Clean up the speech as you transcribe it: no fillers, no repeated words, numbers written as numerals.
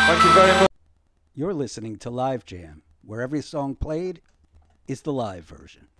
Thank you very much. You're listening to Live Jam, where every song played is the live version.